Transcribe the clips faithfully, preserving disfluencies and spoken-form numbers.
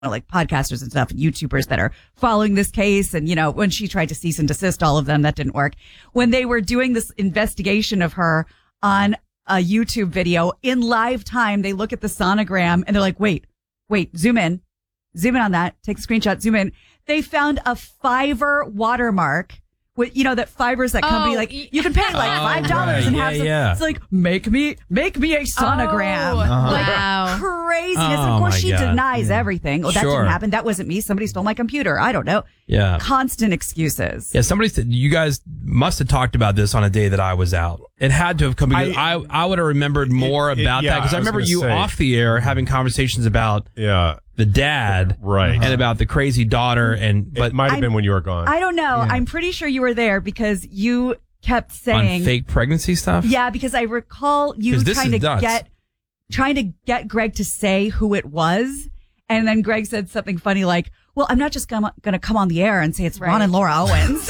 like podcasters and stuff and YouTubers that are following this case. And, you know, when she tried to cease and desist all of them, that didn't work. When they were doing this investigation of her on a YouTube video in live time, they look at the sonogram and they're like, wait, wait, zoom in, zoom in on that, take a screenshot, zoom in. They found a Fiverr watermark. With, you know, that Fiverr's that company, oh, like, you can pay like five dollars right. and yeah, have some, yeah. it's like, make me, make me a sonogram. Oh, uh-huh. Like, wow. craziness. Oh, of course, my she God. denies Yeah. everything. Oh, that Sure. didn't happen. That wasn't me. Somebody stole my computer. I don't know. Yeah. Constant excuses. Yeah, somebody said you guys must have talked about this on a day that I was out. It had to have come because I I, I would have remembered more it- it- about yeah, that because I, I was remember gonna you say. off the air having conversations about Yeah. the dad, Right. and about the crazy daughter, and but It might have I'm- been when you were gone. I don't know. Yeah. I'm pretty sure you were there because you kept saying on fake pregnancy stuff. Yeah, because I recall you 'Cause this trying is to nuts. get trying to get Greg to say who it was, and then Greg said something funny like, "Well, I'm not just gonna gonna come on the air and say it's Right. Ron and Laura Owens."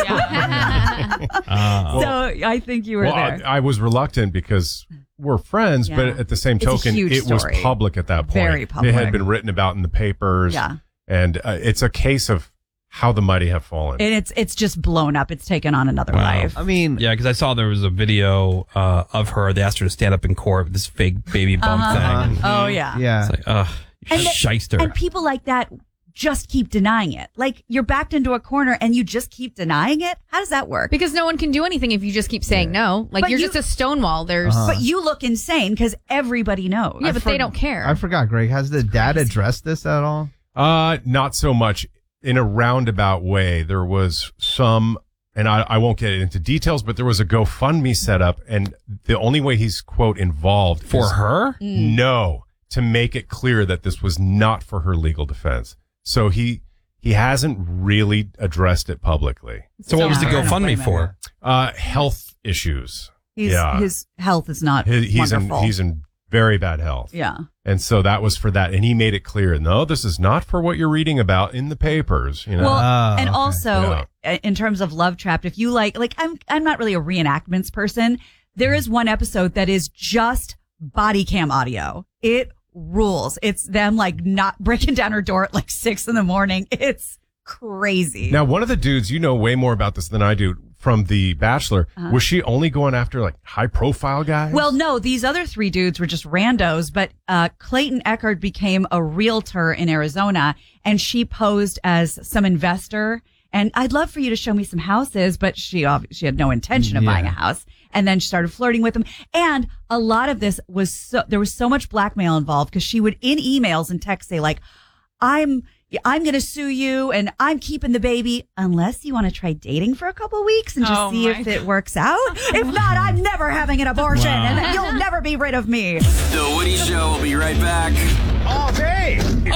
Uh, So I think you were well, there. I, I was reluctant because we're friends, Yeah. but at the same It's a token, huge it was story. public at that point. Very It public. had been written about in the papers. Yeah. And uh, it's a case of how the mighty have fallen. And it's it's just blown up. It's taken on another Wow. life. I mean, yeah, because I saw there was a video uh, of her. They asked her to stand up in court with this fake baby bump Uh-huh. thing. And Oh yeah. yeah. It's like, ugh, And the- shyster. And people like that just keep denying it. Like you're backed into a corner and you just keep denying it. How does that work? Because no one can do anything if you just keep saying no. Like But you're you- just a stonewall. There's Uh-huh. But you look insane because everybody knows. yeah, I but for- they don't care. I forgot, Greg. Has the dad addressed this at all? Uh, not so much. In a roundabout way, there was some, and I, I won't get into details, but there was a GoFundMe set up, and the only way he's, quote, involved For is- her? No, to make it clear that this was not for her legal defense. So he he hasn't really addressed it publicly. So what was the Yeah. I don't GoFundMe blame for? him. Uh, health issues. He's, yeah. His health is not He- he's in wonderful. he's in very bad health. yeah. And so that was for that. And he made it clear, no, this is not for what you're reading about in the papers. You know, Well, Oh, and okay. also uh in terms of Love Trapped, if you like, like I'm, I'm not really a reenactments person. There is one episode that is just body cam audio. It rules. It's them like not breaking down her door at like six in the morning. It's crazy. now one of the dudes, you know way more about this than I do, from The Bachelor. Was she only going after like high profile guys? Well, no, these other three dudes were just randos, but uh, Clayton Echard became a realtor in Arizona, and she posed as some investor. And I'd love for you to show me some houses, but she ob- she had no intention of Yeah. buying a house. And then she started flirting with him. And a lot of this was so, there was so much blackmail involved because she would in emails and texts say like, I'm, I'm going to sue you and I'm keeping the baby unless you want to try dating for a couple weeks and just Oh see my if it works out. If not, I'm never having an abortion and then you'll never be rid of me. The Woody Show will be right back. All day.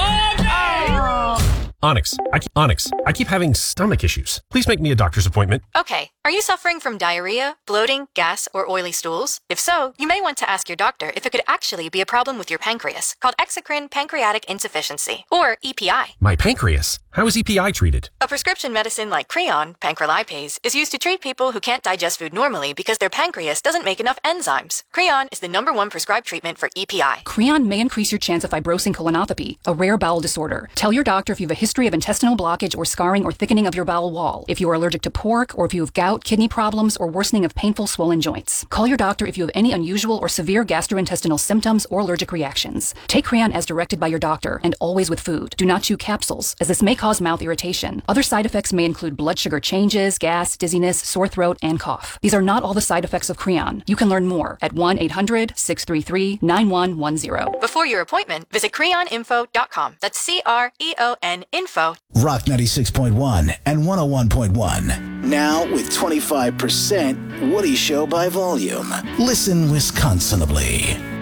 Onyx, I keep, Onyx, I keep having stomach issues. Please make me a doctor's appointment. Okay, are you suffering from diarrhea, bloating, gas, or oily stools? If so, you may want to ask your doctor if it could actually be a problem with your pancreas, called exocrine pancreatic insufficiency, or E P I. My pancreas. How is E P I treated? A prescription medicine like Creon, pancrelipase, is used to treat people who can't digest food normally because their pancreas doesn't make enough enzymes. Creon is the number one prescribed treatment for E P I. Creon may increase your chance of fibrosing colonopathy, a rare bowel disorder. Tell your doctor if you have a history of intestinal blockage or scarring or thickening of your bowel wall, if you are allergic to pork, or if you have gout, kidney problems, or worsening of painful swollen joints. Call your doctor if you have any unusual or severe gastrointestinal symptoms or allergic reactions. Take Creon as directed by your doctor and always with food. Do not chew capsules, as this may cause mouth irritation. Other side effects may include blood sugar changes, gas, dizziness, sore throat, and cough. These are not all the side effects of Creon. You can learn more at one eight hundred, six three three, nine one one zero. Before your appointment, visit creon info dot com. That's C R E O N info. Rock ninety-six point one and one oh one point one. Now with twenty-five percent Woody Show by volume. Listen Wisconsinably.